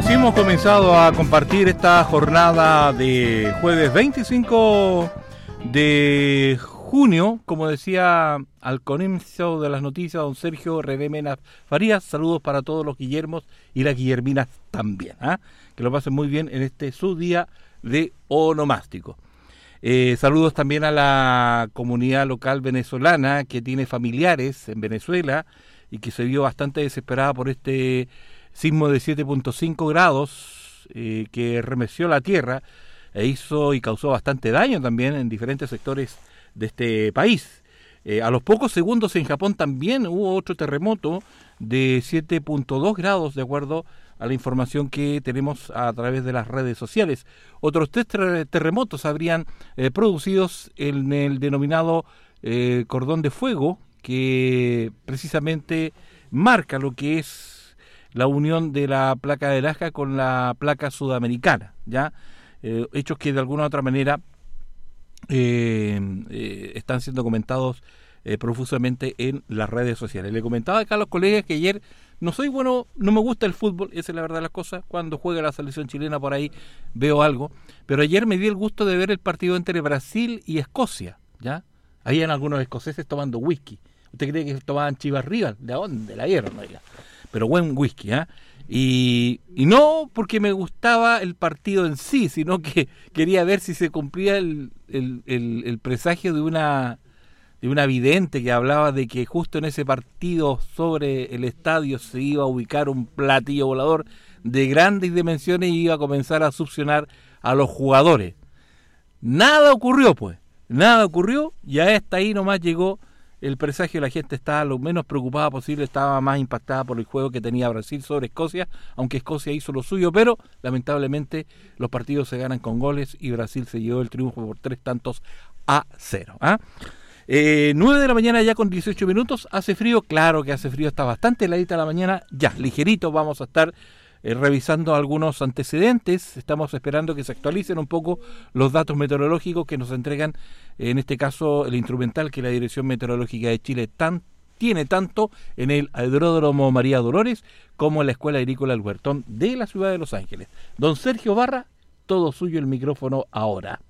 Así hemos comenzado a compartir esta jornada de jueves 25 de junio, como decía al comienzo de las noticias don Sergio Redemena Farías. Saludos para todos los Guillermos y las Guillerminas también, que lo pasen muy bien en este su día de onomástico. Saludos también a la comunidad local venezolana que tiene familiares en Venezuela y que se vio bastante desesperada por este sismo de 7.5 grados que remeció la tierra e hizo y causó bastante daño también en diferentes sectores de este país. A los pocos segundos en Japón también hubo otro terremoto de 7.2 grados, de acuerdo a la información que tenemos a través de las redes sociales. Otros 3 terremotos habrían producidos en el denominado cordón de fuego, que precisamente marca lo que es la unión de la placa de Nazca con la placa sudamericana, ¿ya? Hechos que de alguna u otra manera están siendo comentados profusamente en las redes sociales. Le comentaba acá a los colegas que ayer no soy bueno, no me gusta el fútbol, esa es la verdad de las cosas. Cuando juega la selección chilena por ahí veo algo, pero ayer me di el gusto de ver el partido entre Brasil y Escocia, ¿ya? Habían algunos escoceses tomando whisky. ¿Usted cree que tomaban Chivas Regal? ¿De dónde? La hierba, no diga. Pero buen whisky, y no porque me gustaba el partido en sí, sino que quería ver si se cumplía el presagio de una vidente que hablaba de que justo en ese partido sobre el estadio se iba a ubicar un platillo volador de grandes dimensiones y iba a comenzar a succionar a los jugadores. Nada ocurrió, pues. Nada ocurrió, y hasta ahí nomás llegó el presagio. La gente estaba lo menos preocupada posible, estaba más impactada por el juego que tenía Brasil sobre Escocia, aunque Escocia hizo lo suyo, pero lamentablemente los partidos se ganan con goles y Brasil se llevó el triunfo por 3-0. 9 de la mañana ya con 18 minutos, hace frío, claro que hace frío, está bastante heladita la mañana, ya, ligerito, vamos a estar revisando algunos antecedentes. Estamos esperando que se actualicen un poco los datos meteorológicos que nos entregan, en este caso el instrumental que la Dirección Meteorológica de Chile tiene tanto en el Aeródromo María Dolores como en la Escuela Agrícola El Huertón de la ciudad de Los Ángeles. Don Sergio Barra, todo suyo el micrófono ahora.